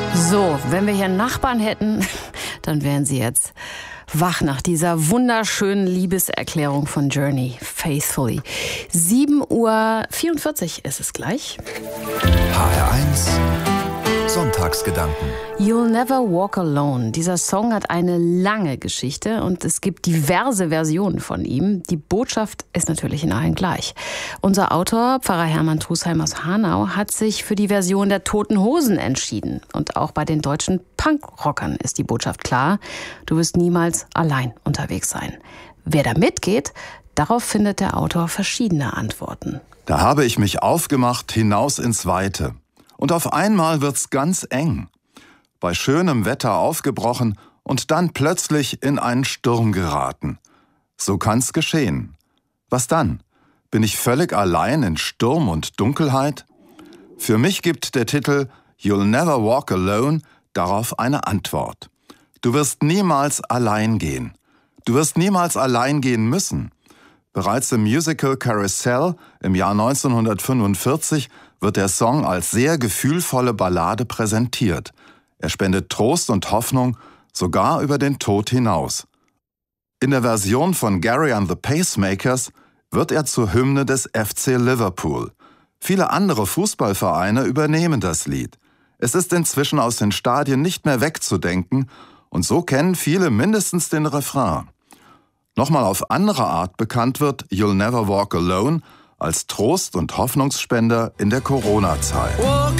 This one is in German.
So, wenn wir hier Nachbarn hätten, dann wären sie jetzt wach nach dieser wunderschönen Liebeserklärung von Journey, Faithfully. 7:44 Uhr ist es gleich. HR1 Sonntagsgedanken. You'll Never Walk Alone. Dieser Song hat eine lange Geschichte und es gibt diverse Versionen von ihm. Die Botschaft ist natürlich in allen gleich. Unser Autor, Pfarrer Hermann Trusheim aus Hanau, hat sich für die Version der Toten Hosen entschieden. Und auch bei den deutschen Punkrockern ist die Botschaft klar: Du wirst niemals allein unterwegs sein. Wer da mitgeht, darauf findet der Autor verschiedene Antworten. Da habe ich mich aufgemacht hinaus ins Weite. Und auf einmal wird's ganz eng. Bei schönem Wetter aufgebrochen und dann plötzlich in einen Sturm geraten. So kann's geschehen. Was dann? Bin ich völlig allein in Sturm und Dunkelheit? Für mich gibt der Titel You'll Never Walk Alone darauf eine Antwort. Du wirst niemals allein gehen. Du wirst niemals allein gehen müssen. Bereits im Musical Carousel im Jahr 1945 wird der Song als sehr gefühlvolle Ballade präsentiert. Er spendet Trost und Hoffnung, sogar über den Tod hinaus. In der Version von Gary and the Pacemakers wird er zur Hymne des FC Liverpool. Viele andere Fußballvereine übernehmen das Lied. Es ist inzwischen aus den Stadien nicht mehr wegzudenken und so kennen viele mindestens den Refrain. Nochmal auf andere Art bekannt wird You'll Never Walk Alone als Trost- und Hoffnungsspender in der Corona-Zeit.